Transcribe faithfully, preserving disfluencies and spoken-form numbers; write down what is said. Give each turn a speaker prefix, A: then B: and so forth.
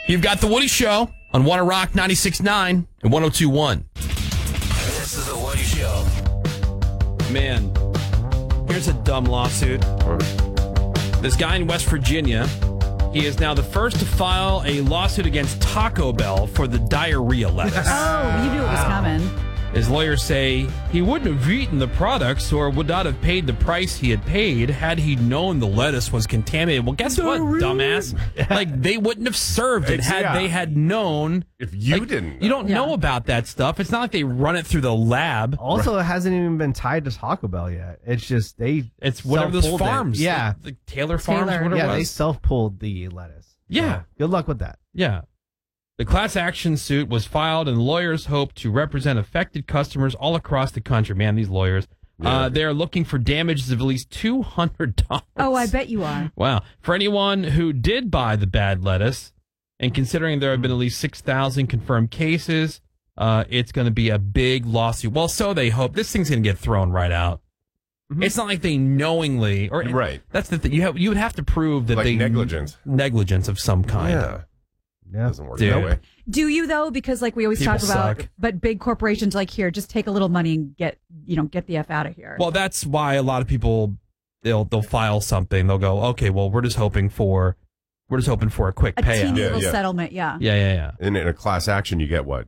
A: You've got The Woody Show on Wanna Rock ninety-six point nine and one oh two point one.
B: This is The Woody Show.
A: Man, here's a dumb lawsuit. This guy in West Virginia, he is now the first to file a lawsuit against Taco Bell for the diarrhea lettuce.
C: Oh, you knew it was coming.
A: His lawyers say he wouldn't have eaten the products or would not have paid the price he had paid had he known the lettuce was contaminated. Well, guess what, dumbass? Like, they wouldn't have served it had
D: yeah.
A: they had known.
D: If you
A: Like,
D: didn't.
A: You don't
C: Yeah.
A: know about that stuff. It's not like they run it through the lab.
E: Also, it hasn't even been tied to Taco Bell yet. It's just they.
A: It's whatever those
E: self-pulled it.
A: farms.
E: Yeah,
A: Like, like Taylor Farms,
C: Taylor.
A: whatever
E: yeah.
A: it
E: They
A: was.
E: self pulled the lettuce.
A: Yeah.
E: So, good luck with that.
A: Yeah. The class action suit was filed, and lawyers hope to represent affected customers all across the country. Man, these lawyers.
D: Yeah.
A: Uh, they're looking for damages of at least two hundred dollars.
C: Oh, I bet you are.
A: Wow. For anyone who did buy the bad lettuce, and considering there have been at least six thousand confirmed cases, uh, it's going to be a big lawsuit. Well, so they hope. This thing's going to get thrown right out.
E: Mhm.
A: It's not like they knowingly, or
D: Right.
A: That's the thing. You have you would have to prove that
D: Like
A: they
D: negligence.
A: negligence of some kind.
D: Yeah.
E: Yeah.
D: Doesn't work
A: Dude.
D: that way.
C: Do you though? Because like we always
A: People
C: talk about,
A: suck.
C: but big corporations like here, just take a little money and get you know get the f out of here.
A: Well, that's why a lot of people they'll they'll file something. They'll go, okay, well, we're just hoping for we're just hoping for a quick
C: a
A: payout.
C: teeny
D: Yeah,
C: little
D: yeah.
C: settlement, yeah.
A: Yeah, yeah, yeah.
D: And in a class action, you get what?